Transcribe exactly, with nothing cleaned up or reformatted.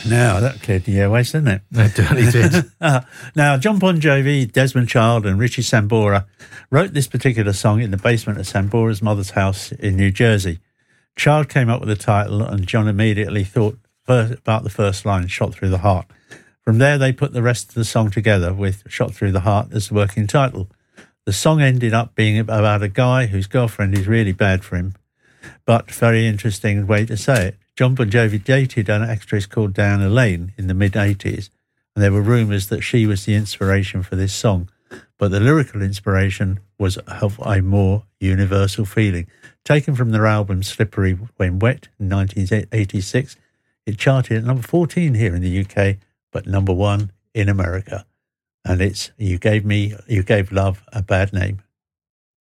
Now, that cleared the airways, didn't it? It totally did. uh, now, John Bon Jovi, Desmond Child and Richie Sambora wrote this particular song in the basement of Sambora's mother's house in New Jersey. Child came up with the title and John immediately thought first about the first line, Shot Through the Heart. From there, they put the rest of the song together with Shot Through the Heart as the working title. The song ended up being about a guy whose girlfriend is really bad for him, but very interesting way to say it. John Bon Jovi dated an actress called Diana Lane in the mid-eighties, and there were rumours that she was the inspiration for this song, but the lyrical inspiration was of a more universal feeling. Taken from their album Slippery When Wet in nineteen eighty-six, it charted at number fourteen here in the U K, but number one in America. And it's You Gave Me, You Gave Love a Bad Name.